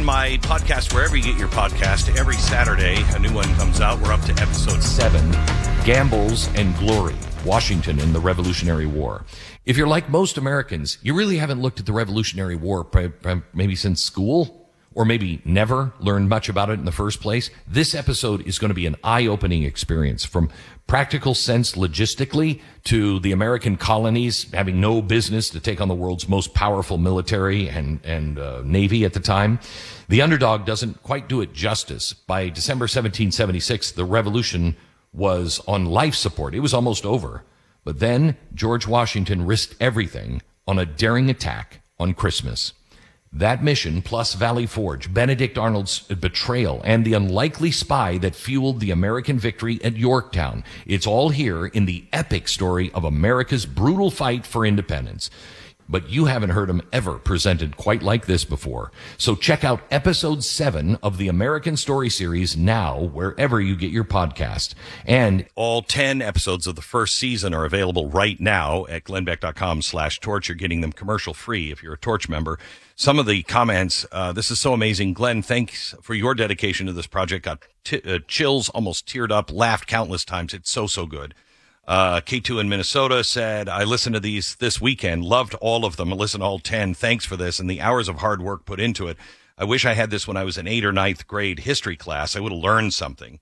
on my podcast, wherever you get your podcast. Every Saturday, a new one comes out. We're up to episode 7, Gambles and Glory, Washington in the Revolutionary War. If you're like most Americans, you really haven't looked at the Revolutionary War maybe since school, or maybe never learned much about it in the first place. This episode is going to be an eye-opening experience, from practical sense logistically to the American colonies having no business to take on the world's most powerful military and navy at the time. The underdog doesn't quite do it justice. By December 1776, the revolution was on life support. It was almost over. But then George Washington risked everything on a daring attack on Christmas. That mission, plus Valley Forge, Benedict Arnold's betrayal, and the unlikely spy that fueled the American victory at Yorktown. It's all here in the epic story of America's brutal fight for independence. But you haven't heard him ever presented quite like this before. So check out episode 7 of the American Story series now, wherever you get your podcast. And all 10 episodes of the first season are available right now at glennbeck.com/torch. You're getting them commercial free if you're a Torch member. Some of the comments, this is so amazing. Glenn, thanks for your dedication to this project. Got chills, almost teared up, laughed countless times. It's so good. K2 in Minnesota said, I listened to these this weekend, loved all of them. I listened to all 10. Thanks for this and the hours of hard work put into it. I wish I had this when I was in 8th or 9th grade history class. I would have learned something.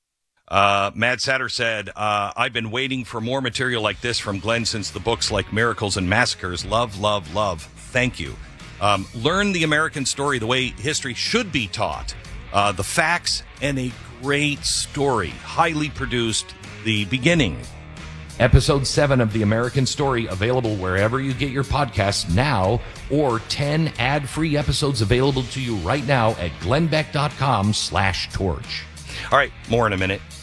Mad Satter said, I've been waiting for more material like this from Glenn since the books like Miracles and Massacres. Love, love, love. Thank you. Learn the American story the way history should be taught. The facts and a great story. Highly produced. The beginning. Episode 7 of The American Story, available wherever you get your podcasts now, or 10 ad-free episodes available to you right now at glennbeck.com/torch. All right, more in a minute.